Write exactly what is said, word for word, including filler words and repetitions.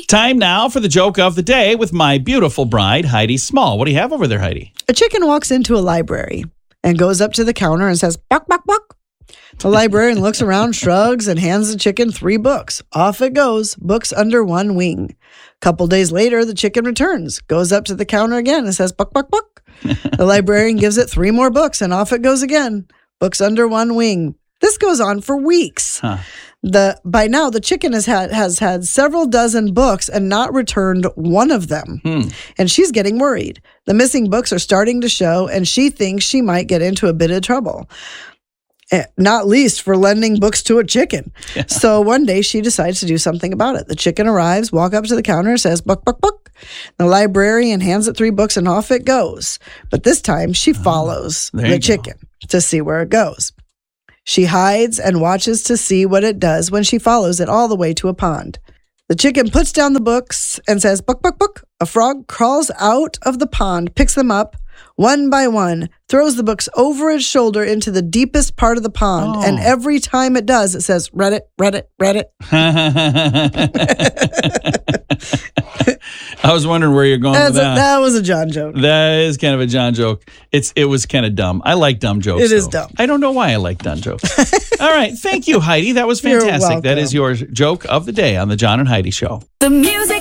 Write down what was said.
Time now for the joke of the day with my beautiful bride, Heidi Small. What do you have over there, Heidi? A chicken walks into a library and goes up to the counter and says, "Buck, buck, buck." The librarian looks around, shrugs, and hands the chicken three books. Off it goes, books under one wing. A couple days later, the chicken returns, goes up to the counter again and says, "Buck, buck, buck." The librarian gives it three more books, and off it goes again, books under one wing. This goes on for weeks. Huh. The by now, the chicken has had has had several dozen books and not returned one of them. Hmm. And she's getting worried. The missing books are starting to show, and she thinks she might get into a bit of trouble. Not least for lending books to a chicken. Yeah. So one day she decides to do something about it. The chicken arrives, walks up to the counter, says, "Buck, buck, buck." The librarian hands it three books and off it goes. But this time she follows oh, the chicken go. to see where it goes. She hides and watches to see what it does when she follows it all the way to a pond. The chicken puts down the books and says, "Buck, buck, buck." A frog crawls out of the pond, picks them up, one by one, throws the books over its shoulder into the deepest part of the pond. Oh. And every time it does, it says, "Read it, read it, read it." I was wondering where you're going That's with that. A, that was a John joke. That is kind of a John joke. It's It was kind of dumb. I like dumb jokes. It is though. dumb. I don't know why I like dumb jokes. All right. Thank you, Heidi. That was fantastic. That is your joke of the day on the John and Heidi Show. The music